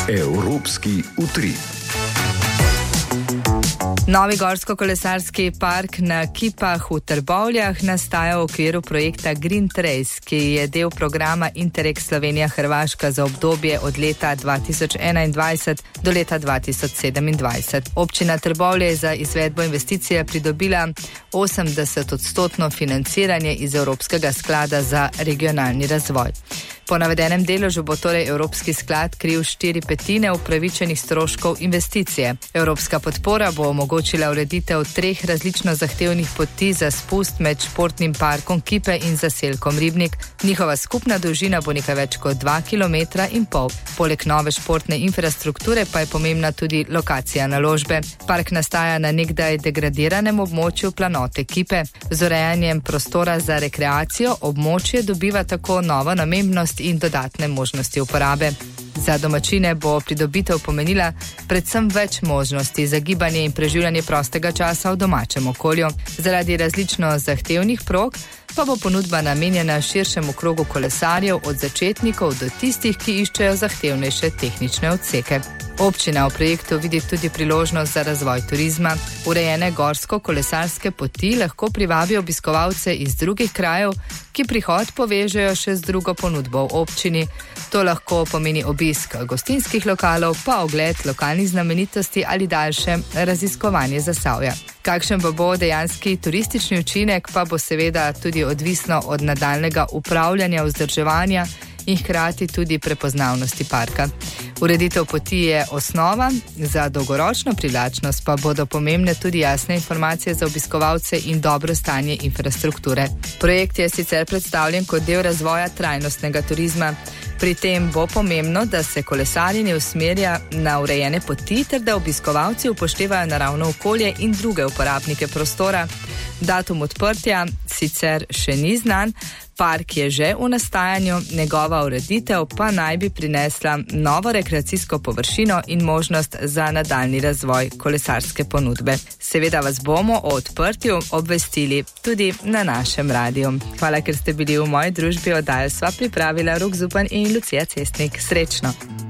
Evropski utrip. Novi gorsko-kolesarski park na Kipah v Trbovljah nastaja v okviru projekta Green Trace, ki je del programa Interreg Slovenija-Hrvaška za obdobje od leta 2021 do leta 2027. Občina Trbovlje je za izvedbo investicije pridobila 80% financiranje iz Evropskega sklada za regionalni razvoj. Po navedenem deležu bo torej Evropski sklad kril 4/5 upravičenih stroškov investicije. Evropska podpora bo omogočila ureditev 3 različno zahtevnih poti za spust med športnim parkom Kipe in zaselkom Ribnik. Njihova skupna dolžina bo nekaj več kot 2,5 km. Poleg nove športne infrastrukture pa je pomembna tudi lokacija naložbe. Park nastaja na nekdaj degradiranem območju planote Kipe. Z urejanjem prostora za rekreacijo območje dobiva tako novo namembnost in dodatne možnosti uporabe. Za domačine bo pridobitev pomenila predvsem več možnosti za gibanje in preživljanje prostega časa v domačem okolju. Zaradi različno zahtevnih prog pa bo ponudba namenjena širšemu krogu kolesarjev od začetnikov do tistih, ki iščejo zahtevnejše tehnične odseke. Občina v projektu vidi tudi priložnost za razvoj turizma. Urejene gorsko-kolesarske poti lahko privabijo obiskovalce iz drugih krajev, ki prihod povežejo še z drugo ponudbo v občini. To lahko pomeni obisk gostinskih lokalov, pa ogled lokalnih znamenitosti ali daljše raziskovanje Zasavja. Kakšen pa bo dejanski turistični učinek, pa bo seveda tudi odvisno od nadaljnega upravljanja, vzdrževanja in hkrati tudi prepoznavnosti parka. Ureditev poti je osnova, za dolgoročno privlačnost pa bodo pomembne tudi jasne informacije za obiskovalce in dobro stanje infrastrukture. Projekt je sicer predstavljen kot del razvoja trajnostnega turizma. Pri tem bo pomembno, da se kolesarjenje usmerja na urejene poti ter da obiskovalci upoštevajo naravno okolje in druge uporabnike prostora. Datum odprtja sicer še ni znan, park je že v nastajanju, njegova ureditev pa naj bi prinesla novo rekreacijsko površino in možnost za nadaljni razvoj kolesarske ponudbe. Seveda vas bomo o odprtju obvestili tudi na našem radiju. Hvala, ker ste bili v moji družbi. Oddajo sva pripravila Rok Zupan in Lucija Cestnik. Srečno!